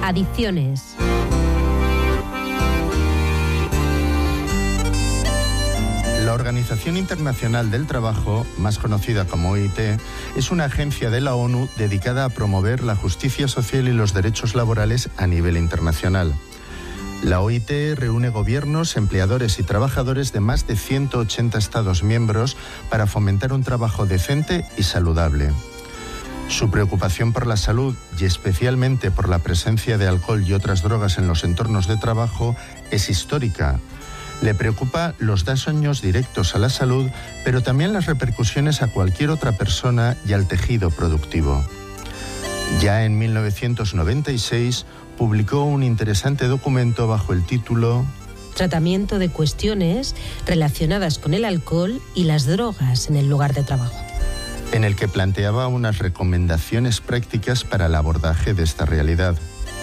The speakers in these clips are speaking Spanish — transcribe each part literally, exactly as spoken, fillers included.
Adicciones. La Organización Internacional del Trabajo, más conocida como O I T, es una agencia de la ONU dedicada a promover la justicia social y los derechos laborales a nivel internacional. La O I T reúne gobiernos, empleadores y trabajadores de más de ciento ochenta Estados miembros para fomentar un trabajo decente y saludable. Su preocupación por la salud y especialmente por la presencia de alcohol y otras drogas en los entornos de trabajo es histórica. Le preocupa los daños directos a la salud, pero también las repercusiones a cualquier otra persona y al tejido productivo. Ya en mil novecientos noventa y seis publicó un interesante documento bajo el título Tratamiento de cuestiones relacionadas con el alcohol y las drogas en el lugar de trabajo, en el que planteaba unas recomendaciones prácticas para el abordaje de esta realidad.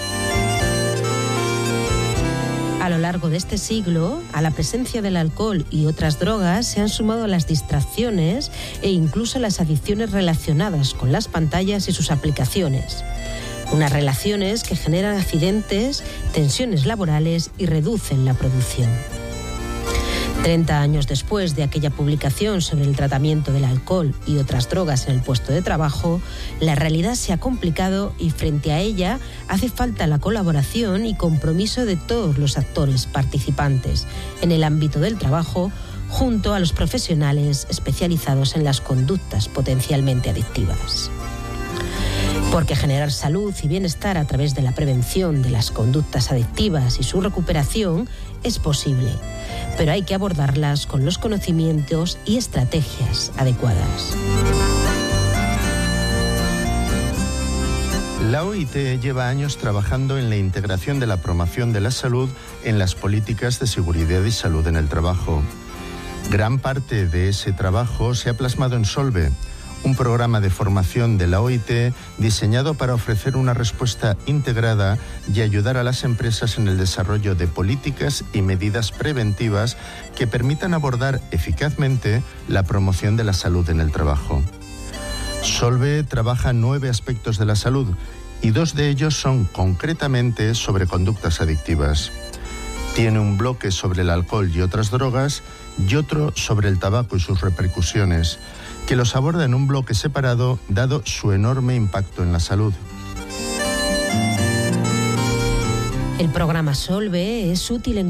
A lo largo de este siglo, a la presencia del alcohol y otras drogas se han sumado las distracciones e incluso las adicciones relacionadas con las pantallas y sus aplicaciones. Unas relaciones que generan accidentes, tensiones laborales y reducen la producción. Treinta años después de aquella publicación sobre el tratamiento del alcohol y otras drogas en el puesto de trabajo, la realidad se ha complicado y frente a ella hace falta la colaboración y compromiso de todos los actores participantes en el ámbito del trabajo, junto a los profesionales especializados en las conductas potencialmente adictivas. Porque generar salud y bienestar a través de la prevención de las conductas adictivas y su recuperación es posible, pero hay que abordarlas con los conocimientos y estrategias adecuadas. La O I T lleva años trabajando en la integración de la promoción de la salud en las políticas de seguridad y salud en el trabajo. Gran parte de ese trabajo se ha plasmado en Solve, un programa de formación de la O I T diseñado para ofrecer una respuesta integrada y ayudar a las empresas en el desarrollo de políticas y medidas preventivas que permitan abordar eficazmente la promoción de la salud en el trabajo. Solve trabaja nueve aspectos de la salud y dos de ellos son concretamente sobre conductas adictivas. Tiene un bloque sobre el alcohol y otras drogas y otro sobre el tabaco y sus repercusiones, que los aborda en un bloque separado dado su enorme impacto en la salud. El programa Solve es útil en